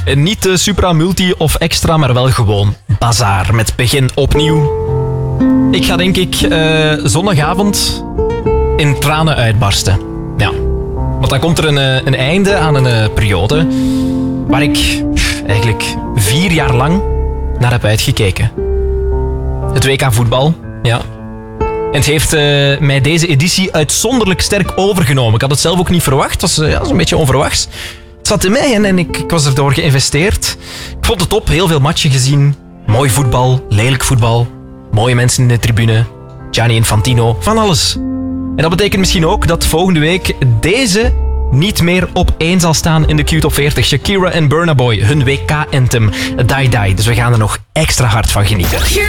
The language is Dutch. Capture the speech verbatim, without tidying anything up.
Niet de Supra, Multi of Extra, maar wel gewoon Bazaar. Met begin opnieuw. Ik ga denk ik uh, zondagavond in tranen uitbarsten. Ja. Want dan komt er een, een einde aan een uh, periode waar ik eigenlijk vier jaar lang naar heb uitgekeken. Het W K voetbal, ja. En het heeft uh, mij deze editie uitzonderlijk sterk overgenomen. Ik had het zelf ook niet verwacht. Het was, uh, ja, was een beetje onverwachts. Het zat in mij en, en ik, ik was erdoor geïnvesteerd. Ik vond het top, heel veel matchen gezien. Mooi voetbal, lelijk voetbal. Mooie mensen in de tribune. Gianni Infantino, van alles. En dat betekent misschien ook dat volgende week deze niet meer op één zal staan in de Q Top veertig. Shakira en Burna Boy, hun W K-anthem Die Die. Dus we gaan er nog extra hard van genieten.